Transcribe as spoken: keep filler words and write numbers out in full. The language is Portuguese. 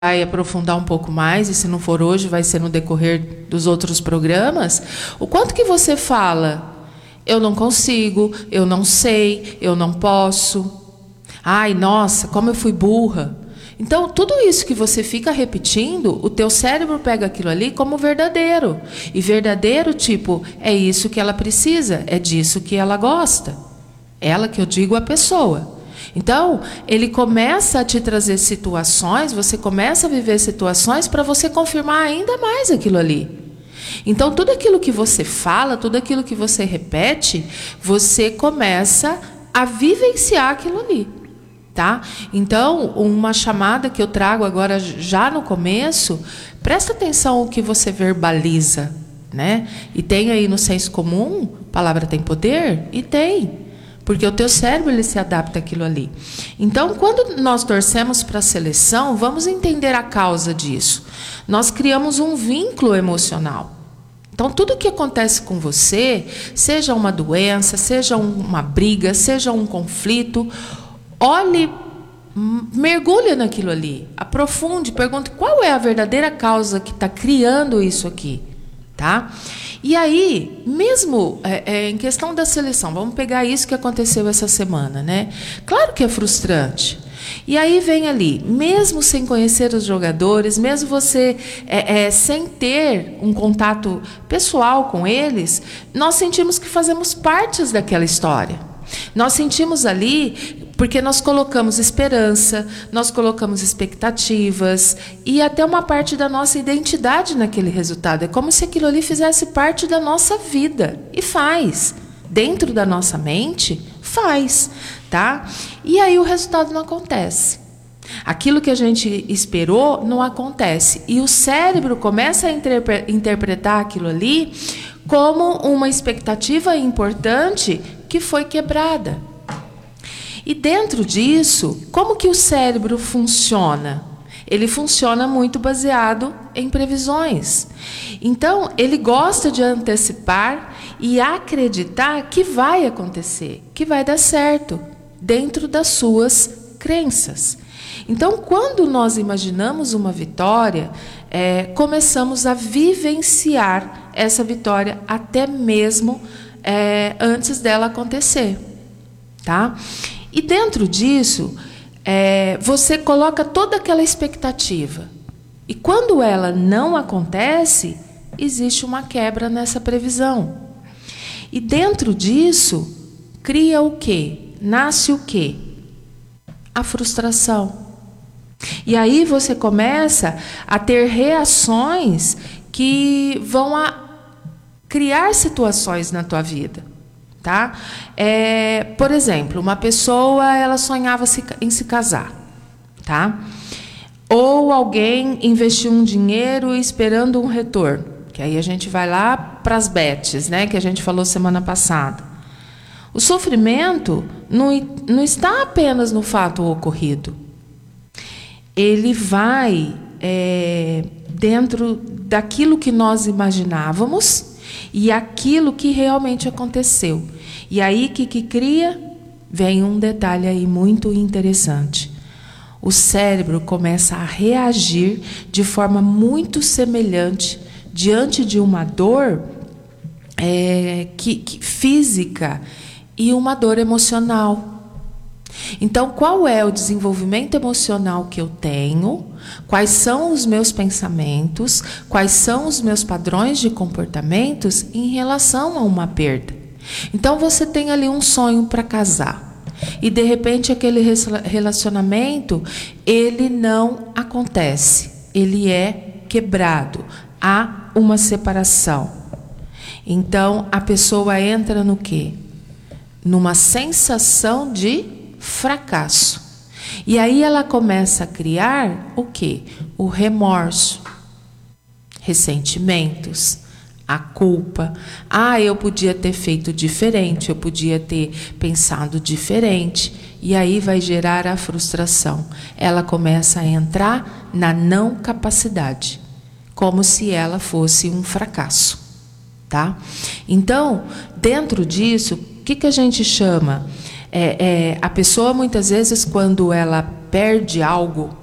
vai aprofundar um pouco mais, e se não for hoje, vai ser no decorrer dos outros programas, o quanto que você fala, eu não consigo, eu não sei, eu não posso, ai, nossa, como eu fui burra. Então, tudo isso que você fica repetindo, o teu cérebro pega aquilo ali como verdadeiro. E verdadeiro, tipo, é isso que ela precisa, é disso que ela gosta. Ela, que eu digo, a pessoa. Então, ele começa a te trazer situações, você começa a viver situações para você confirmar ainda mais aquilo ali. Então, tudo aquilo que você fala, tudo aquilo que você repete, você começa a vivenciar aquilo ali. Tá? Então, uma chamada que eu trago agora já no começo, presta atenção ao que você verbaliza, né? E tem aí no senso comum, palavra tem poder? E tem. Porque o teu cérebro ele se adapta àquilo ali. Então, quando nós torcemos para a seleção, vamos entender a causa disso. Nós criamos um vínculo emocional. Então, tudo que acontece com você, seja uma doença, seja uma briga, seja um conflito, olhe, mergulhe naquilo ali, aprofunde, pergunte qual é a verdadeira causa que está criando isso aqui. Tá? E aí, mesmo é, é, em questão da seleção, vamos pegar isso que aconteceu essa semana, né? Claro que é frustrante. E aí vem ali, mesmo sem conhecer os jogadores, mesmo você é, é, sem ter um contato pessoal com eles, nós sentimos que fazemos partes daquela história. Nós sentimos ali porque nós colocamos esperança, nós colocamos expectativas e até uma parte da nossa identidade naquele resultado. É como se aquilo ali fizesse parte da nossa vida. E faz. Dentro da nossa mente, faz. Tá? E aí o resultado não acontece. Aquilo que a gente esperou não acontece. E o cérebro começa a interpre- interpretar aquilo ali como uma expectativa importante que foi quebrada. E dentro disso, como que o cérebro funciona? Ele funciona muito baseado em previsões. Então, ele gosta de antecipar e acreditar que vai acontecer, que vai dar certo, dentro das suas crenças. Então, quando nós imaginamos uma vitória, é, começamos a vivenciar essa vitória até mesmo é, antes dela acontecer. Tá? E dentro disso, é, você coloca toda aquela expectativa. E quando ela não acontece, existe uma quebra nessa previsão. E dentro disso, cria o quê? Nasce o quê? A frustração. E aí você começa a ter reações que vão a criar situações na tua vida. Tá? É, por exemplo, uma pessoa ela sonhava se, em se casar, tá? Ou alguém investiu um dinheiro esperando um retorno, que aí a gente vai lá para as bets, né? Que a gente falou semana passada. O sofrimento não, não está apenas no fato ocorrido. Ele vai é, dentro daquilo que nós imaginávamos e aquilo que realmente aconteceu. E aí, o que, que cria? Vem um detalhe aí muito interessante. O cérebro começa a reagir de forma muito semelhante diante de uma dor é, que, que, física e uma dor emocional. Então, qual é o desenvolvimento emocional que eu tenho? Quais são os meus pensamentos? Quais são os meus padrões de comportamentos em relação a uma perda? Então, você tem ali um sonho para casar. E, de repente, aquele relacionamento, ele não acontece. Ele é quebrado. Há uma separação. Então, a pessoa entra no quê? Numa sensação de fracasso. E aí ela começa a criar o quê? O remorso, ressentimentos, a culpa. Ah, eu podia ter feito diferente, eu podia ter pensado diferente. E aí vai gerar a frustração. Ela começa a entrar na não capacidade, como se ela fosse um fracasso. Tá? Então, dentro disso, o que, que a gente chama? É, é, a pessoa, muitas vezes, quando ela perde algo